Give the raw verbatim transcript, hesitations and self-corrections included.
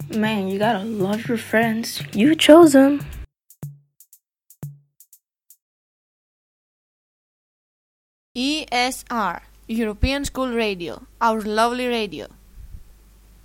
Man, you gotta love your friends. You chose them. E S R, European School Radio, our lovely radio.